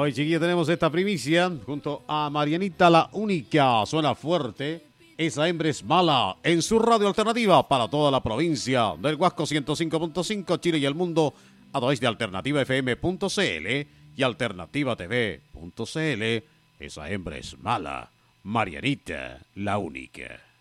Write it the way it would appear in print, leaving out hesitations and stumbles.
Hoy, chiquillos, tenemos esta primicia junto a Marianita la Única. Suena fuerte. Esa hembra es mala en su radio alternativa para toda la provincia del Huasco 105.5, Chile y el mundo a través de alternativafm.cl y alternativatv.cl. Esa hembra es mala. Marianita la Única.